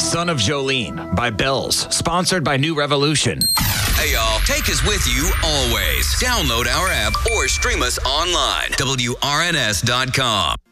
Son of Jolene by Bells, sponsored by New Revolution. Hey, y'all. Take us with you always. Download our app or stream us online. WRNS.com.